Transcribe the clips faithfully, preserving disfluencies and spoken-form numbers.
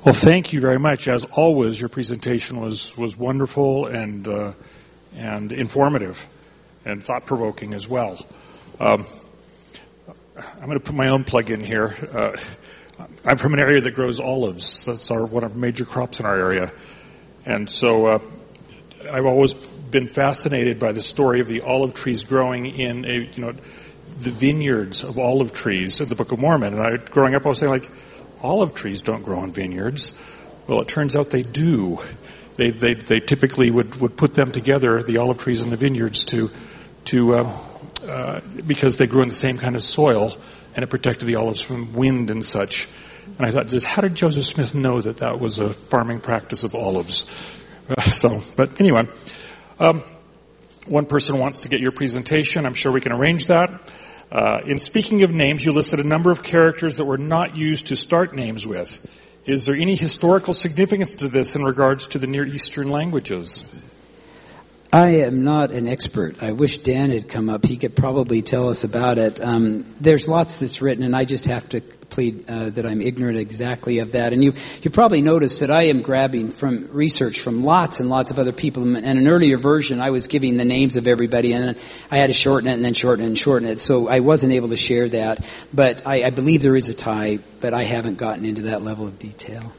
Well, thank you very much. As always, your presentation was, was wonderful and uh, and informative and thought-provoking as well. Um, I'm going to put my own plug in here. Uh, I'm from an area that grows olives. That's our one of our major crops in our area. And so uh, I've always been fascinated by the story of the olive trees growing in a, you know, the vineyards of olive trees in the Book of Mormon. And I, growing up, I was saying, like, olive trees don't grow in vineyards. Well, it turns out they do. They they, they typically would, would put them together, the olive trees and the vineyards, to to uh, uh, because they grew in the same kind of soil, and it protected the olives from wind and such. And I thought, just how did Joseph Smith know that that was a farming practice of olives? Uh, so, but anyway, um, one person wants to get your presentation. I'm sure we can arrange that. Uh, in speaking of names, you listed a number of characters that were not used to start names with. Is there any historical significance to this in regards to the Near Eastern languages? I am not an expert. I wish Dan had come up. He could probably tell us about it. Um, there's lots that's written, and I just have to plead uh, that I'm ignorant exactly of that. And you you probably noticed that I am grabbing from research from lots and lots of other people. And an earlier version, I was giving the names of everybody, and I had to shorten it and then shorten it and shorten it. So I wasn't able to share that. But I, I believe there is a tie, but I haven't gotten into that level of detail.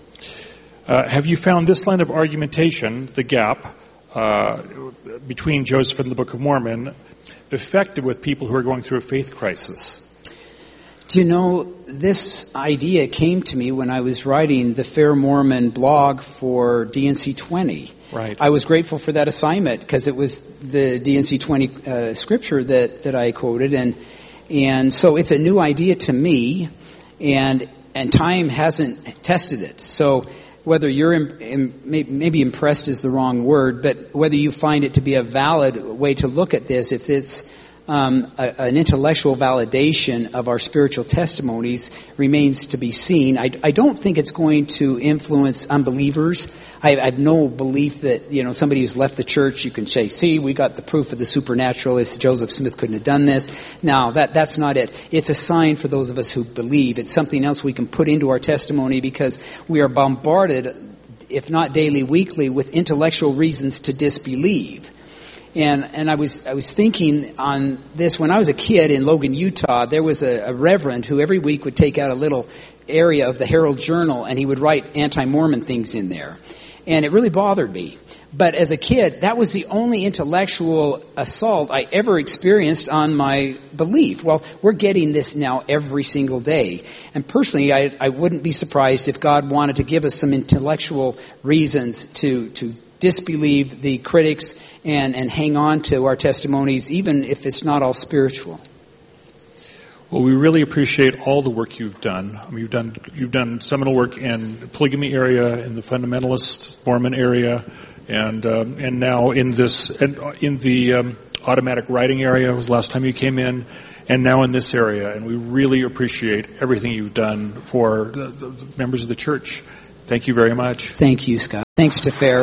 Uh, have you found this line of argumentation, the gap, Uh, between Joseph and the Book of Mormon, effective with people who are going through a faith crisis? Do you know, this idea came to me when I was writing the Fair Mormon blog for D N C twenty. Right. I was grateful for that assignment because it was the D N C twenty uh, scripture that, that I quoted, and and so it's a new idea to me, and and time hasn't tested it. So whether you're in, in, maybe impressed is the wrong word, but whether you find it to be a valid way to look at this, if it's um, a, an intellectual validation of our spiritual testimonies, remains to be seen. I, I don't think it's going to influence unbelievers. I, I have no belief that, you know, somebody who's left the church, you can say, see, we got the proof of the supernatural. It's Joseph Smith couldn't have done this. No, that, that's not it. It's a sign for those of us who believe. It's something else we can put into our testimony because we are bombarded, if not daily, weekly, with intellectual reasons to disbelieve. And and I was I was thinking on this when I was a kid in Logan, Utah. There was a, a reverend who every week would take out a little area of the Herald Journal and he would write anti-Mormon things in there. And it really bothered me. But as a kid, that was the only intellectual assault I ever experienced on my belief. Well, we're getting this now every single day. And personally, I, I wouldn't be surprised if God wanted to give us some intellectual reasons to, to disbelieve the critics and, and hang on to our testimonies, even if it's not all spiritual. Well, we really appreciate all the work you've done. I mean, you've done you've done seminal work in the polygamy area, in the fundamentalist Mormon area, and um, and now in this in the um, automatic writing area was the last time you came in, and now in this area. And we really appreciate everything you've done for the, the members of the church. Thank you very much. Thank you, Scott. Thanks to Fair.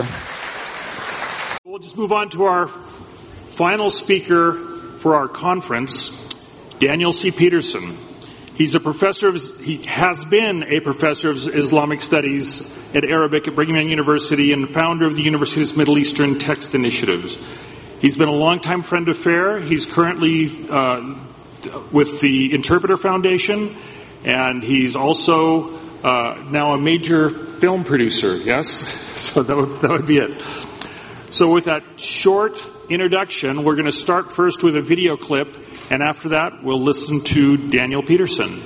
We'll just move on to our final speaker for our conference. Daniel C. Peterson. He's a professor of, he has been a professor of Islamic studies at Arabic at Brigham Young University and founder of the university's Middle Eastern Text Initiatives. He's been a longtime friend of FAIR. He's currently uh, with the Interpreter Foundation, and he's also uh, now a major film producer, yes? So that would, that would be it. So with that short introduction, we're going to start first with a video clip. And after that, we'll listen to Daniel Peterson.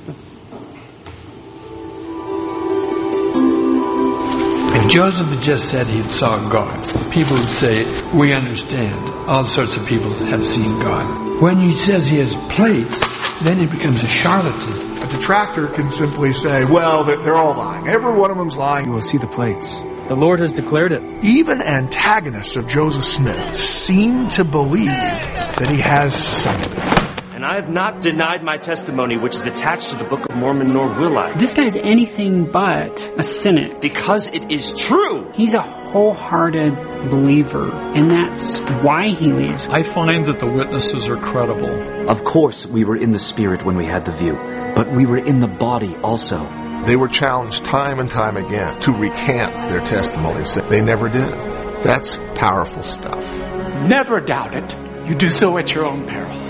If Joseph had just said he saw God, people would say, we understand. All sorts of people have seen God. When he says he has plates, then he becomes a charlatan. A detractor can simply say, well, they're, they're all lying. Every one of them's lying. You will see the plates. The Lord has declared it. Even antagonists of Joseph Smith seem to believe that he has something. And I have not denied my testimony, which is attached to the Book of Mormon, nor will I. This guy's anything but a cynic. Because it is true. He's a wholehearted believer, and that's why he leaves. I find that the witnesses are credible. Of course, we were in the spirit when we had the view, but we were in the body also. They were challenged time and time again to recant their testimonies. They never did. That's powerful stuff. Never doubt it. You do so at your own peril.